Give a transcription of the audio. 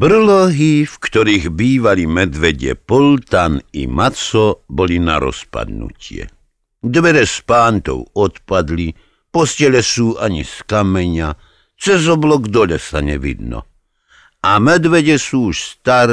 Brlohy, v ktorých bývali medvede Poltan i Maco, boli na rozpadnutie. Dvere spántov odpadli, postele sú ani z kameňa, cez oblok dole sa nevidno. A medvede sú už staré